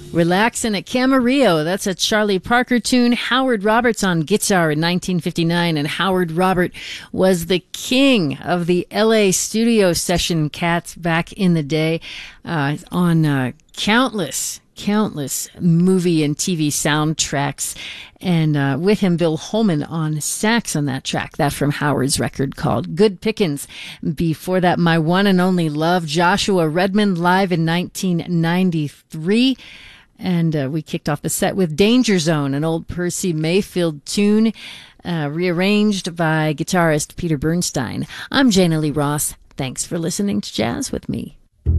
Relaxin' at Camarillo. That's a Charlie Parker tune. Howard Roberts on guitar in 1959. And Howard Robert was the king of the LA studio session cats back in the day, on countless movie and TV soundtracks. And with him, Bill Holman on sax on that track. That from Howard's record called Good Pickins. Before that, My One and Only Love, Joshua Redmond, live in 1993. And we kicked off the set with Danger Zone, an old Percy Mayfield tune, rearranged by guitarist Peter Bernstein. I'm Jana Lee Ross. Thanks for listening to Jazz with me.